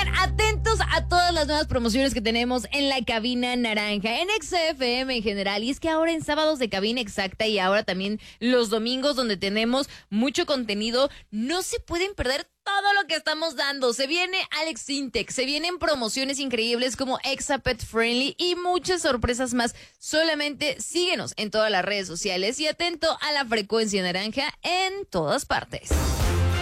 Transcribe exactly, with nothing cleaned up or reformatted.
Oigan, atentos a todas las nuevas promociones que tenemos en la cabina naranja, en X F M en general. Y es que ahora en sábados de cabina exacta y ahora también los domingos donde tenemos mucho contenido, no se pueden perder todo lo que estamos dando. Se viene Alex Sintek, se vienen promociones increíbles como Exa Pet Friendly y muchas sorpresas más. Solamente síguenos en todas las redes sociales y atento a la frecuencia naranja en todas partes.